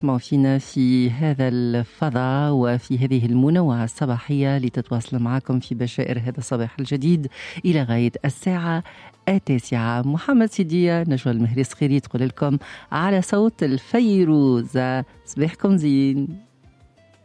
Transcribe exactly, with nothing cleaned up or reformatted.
اسمعوا فينا في هذا الفضاء وفي هذه المنوعة الصباحية لتتواصل معكم في بشائر هذا الصباح الجديد إلى غاية الساعة التاسعة. محمد سيدية نجوى المهري صغيري تقول لكم على صوت الفيروز صباحكم زين.